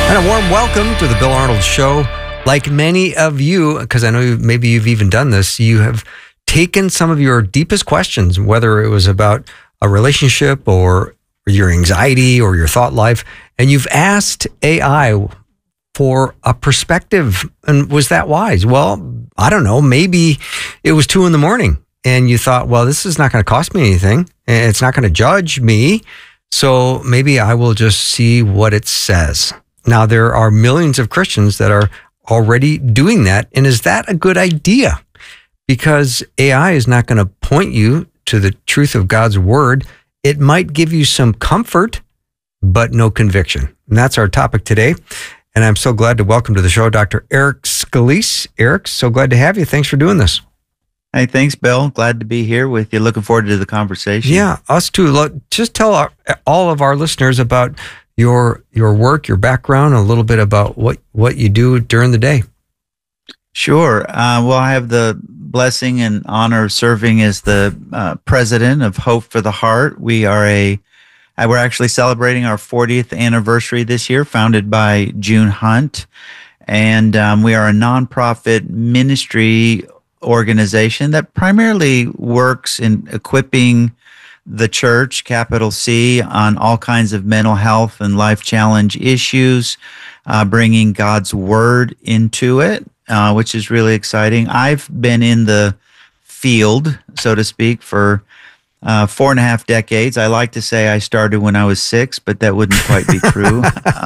And a warm welcome to the Bill Arnold Show. Like many of you, because I know maybe you've even done this, you have taken some of your deepest questions, whether it was about a relationship or your anxiety or your thought life, and you've asked AI for a perspective. And was that wise? Well, I don't know. Maybe it was 2 a.m. and you thought, well, this is not going to cost me anything. And it's not going to judge me. So maybe I will just see what it says. Now, there are millions of Christians that are already doing that. And is that a good idea? Because AI is not going to point you to the truth of God's word. It might give you some comfort, but no conviction. And that's our topic today. And I'm so glad to welcome to the show Dr. Eric Scalise. Eric, so glad to have you. Thanks for doing this. Hey, thanks, Bill. Glad to be here with you. Looking forward to the conversation. Yeah, us too. Just tell all of our listeners about your work, your background, a little bit about what you do during the day. Sure. Well, I have the blessing and honor of serving as the president of Hope for the Heart. We're actually celebrating our 40th anniversary this year, founded by June Hunt. And we are a nonprofit ministry organization that primarily works in equipping the church, capital C, on all kinds of mental health and life challenge issues, bringing God's word into it, which is really exciting. I've been in the field, so to speak, for 4.5 decades. I like to say I started when I was 6, but that wouldn't quite be true.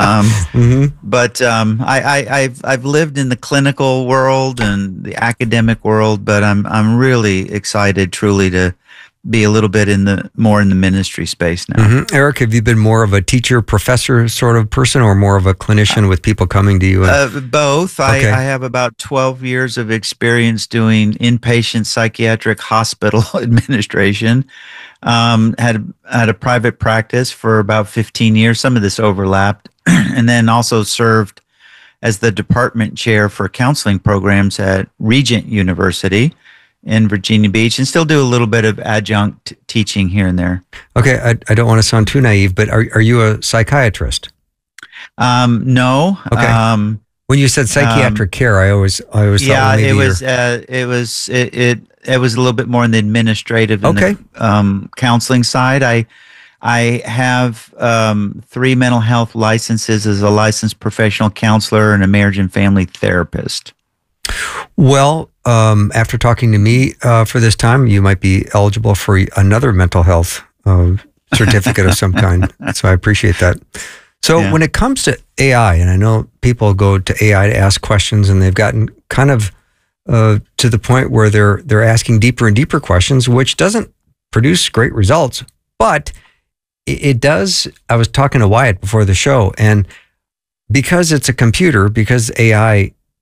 But I've lived in the clinical world and the academic world, but I'm really excited, truly, to be a little bit more in the ministry space now. Eric, have you been more of a teacher, professor sort of person, or more of a clinician with people coming to you? Both. Okay. I have about 12 years of experience doing inpatient psychiatric hospital administration. Had a private practice for about 15 years. Some of this overlapped, and then also served as the department chair for counseling programs at Regent University in Virginia Beach, and still do a little bit of adjunct teaching here and there. Okay, I don't want to sound too naive, but are you a psychiatrist? No. Okay. When you said psychiatric care, I always thought maybe it was a little bit more on the administrative and the counseling side. I have 3 mental health licenses as a licensed professional counselor and a marriage and family therapist. Well, after talking to me for this time, you might be eligible for another mental health certificate of some kind. So I appreciate that. So when it comes to AI, and I know people go to AI to ask questions, and they've gotten kind of to the point where they're asking deeper and deeper questions, which doesn't produce great results, but it does. I was talking to Wyatt before the show, and because it's a computer, because AI